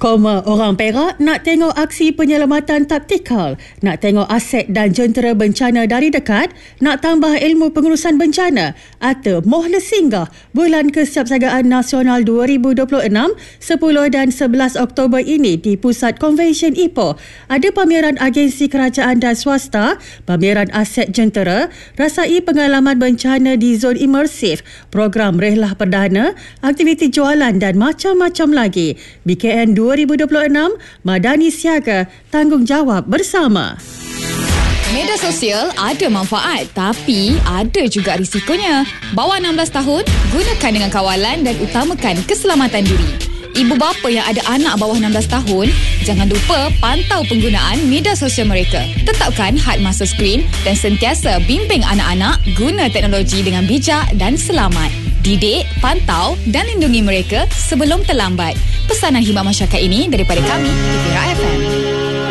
Orang Perak nak tengok aksi penyelamatan taktikal, nak tengok aset dan jentera bencana dari dekat, nak tambah ilmu pengurusan bencana atau mohon singgah Bulan Kesiapsiagaan Nasional 2026 10 dan 11 Oktober ini di Pusat Konvensyen Ipoh. Ada pameran agensi kerajaan dan swasta, pameran aset jentera, rasai pengalaman bencana di zon imersif, program rehlah perdana, aktiviti jualan dan macam-macam lagi. BKN 2026, Madani Siaga, tanggungjawab bersama. Media sosial ada manfaat tapi ada juga risikonya. Bawah 16 tahun, gunakan dengan kawalan dan utamakan keselamatan diri. Ibu bapa yang ada anak bawah 16 tahun, jangan lupa pantau penggunaan media sosial mereka. Tetapkan had masa skrin dan sentiasa bimbing anak-anak guna teknologi dengan bijak dan selamat. Didik, pantau dan lindungi mereka sebelum terlambat. Pesanan khidmat masyarakat ini daripada kami di Perak FM.